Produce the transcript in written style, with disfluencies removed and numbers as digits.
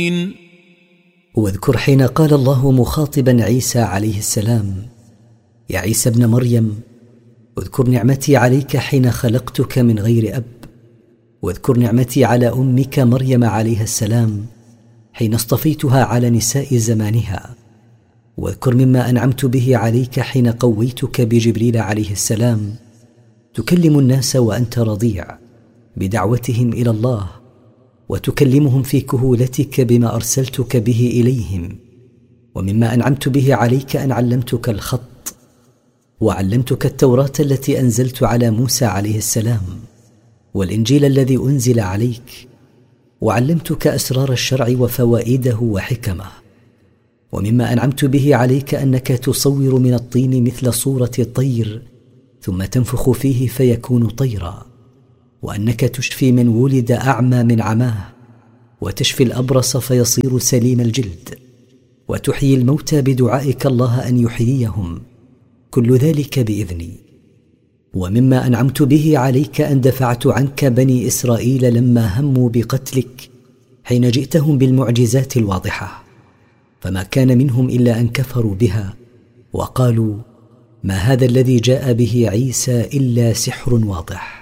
واذكر حين قال الله مخاطبا عيسى عليه السلام: يا عيسى ابن مريم، اذكر نعمتي عليك حين خلقتك من غير أب، واذكر نعمتي على أمك مريم عليها السلام حين اصطفيتها على نساء زمانها، واذكر مما أنعمت به عليك حين قويتك بجبريل عليه السلام تكلم الناس وأنت رضيع بدعوتهم إلى الله، وتكلمهم في كهولتك بما أرسلتك به إليهم. ومما أنعمت به عليك أن علمتك الخط، وعلمتك التوراة التي أنزلت على موسى عليه السلام، والإنجيل الذي أنزل عليك، وعلمتك أسرار الشرع وفوائده وحكمه. ومما أنعمت به عليك أنك تصور من الطين مثل صورة الطير ثم تنفخ فيه فيكون طيرا، وأنك تشفي من ولد أعمى من عماه، وتشفي الأبرص فيصير سليم الجلد، وتحيي الموتى بدعائك الله أن يحييهم، كل ذلك بإذني. ومما أنعمت به عليك أن دفعت عنك بني إسرائيل لما هموا بقتلك حين جئتهم بالمعجزات الواضحة، فما كان منهم إلا أن كفروا بها وقالوا: ما هذا الذي جاء به عيسى إلا سحر واضح.